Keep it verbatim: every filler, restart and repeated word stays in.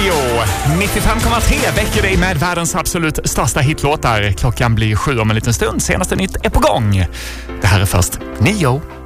Radio nittiofem komma tre väcker dig med världens absolut största hitlåtar. Klockan blir sju om en liten stund. Senaste nytt är på gång. Det här är först Nio.